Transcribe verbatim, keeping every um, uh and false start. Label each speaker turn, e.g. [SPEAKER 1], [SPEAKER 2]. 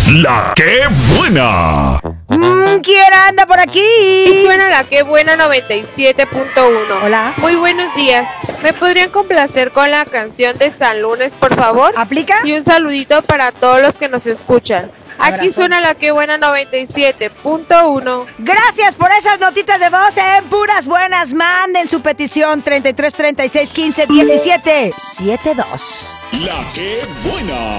[SPEAKER 1] La que buena.
[SPEAKER 2] Mm, ¿Quién anda por aquí?
[SPEAKER 3] Suena la que buena noventa y siete punto uno.
[SPEAKER 2] Hola.
[SPEAKER 3] Muy buenos días. ¿Me podrían complacer con la canción de San Lunes, por favor?
[SPEAKER 2] ¿Aplica?
[SPEAKER 3] Y un saludito para todos los que nos escuchan. Aquí
[SPEAKER 2] Abrazo.
[SPEAKER 3] suena la que buena noventa y siete punto uno.
[SPEAKER 2] Gracias por esas notitas de voz en puras buenas. Manden su petición treinta y tres, treinta y seis, quince, diecisiete, setenta y dos.
[SPEAKER 1] La que buena.